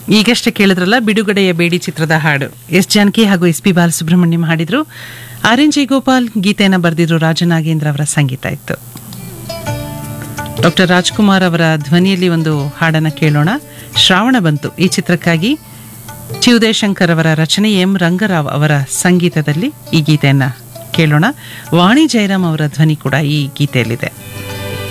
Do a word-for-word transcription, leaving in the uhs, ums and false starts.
ಈಗಷ್ಟೇ ಕೇಳಿದ್ರಲ್ಲ ಬಿಡುಗಡೆಯ ಬೇಡಿ ಚಿತ್ರದ ಹಾಡು. ಎಸ್ ಜಾನಕಿ ಹಾಗೂ ಎಸ್ ಪಿ ಬಾಲಸುಬ್ರಹ್ಮಣ್ಯಂ ಹಾಡಿದ್ರು. ಆರ್ ಎನ್ ಜಿ ಗೋಪಾಲ್ ಗೀತೆಯನ್ನು ಬರೆದಿದ್ರು. ರಾಜನಾಗೇಂದ್ರ ಅವರ ಸಂಗೀತ ಇತ್ತು. ಡಾಕ್ಟರ್ ರಾಜ್ಕುಮಾರ್ ಅವರ ಧ್ವನಿಯಲ್ಲಿ ಒಂದು ಹಾಡನ್ನು ಕೇಳೋಣ. ಶ್ರಾವಣ ಬಂತು ಈ ಚಿತ್ರಕ್ಕಾಗಿ ಚಿ ಉದಯಶಂಕರ್ ಅವರ ರಚನೆ, ಎಂ ರಂಗರಾವ್ ಅವರ ಸಂಗೀತದಲ್ಲಿ ಈ ಗೀತೆಯನ್ನು ಕೇಳೋಣ. ವಾಣಿ ಜಯರಾಮ್ ಅವರ ಧ್ವನಿ ಕೂಡ ಈ ಗೀತೆಯಲ್ಲಿದೆ.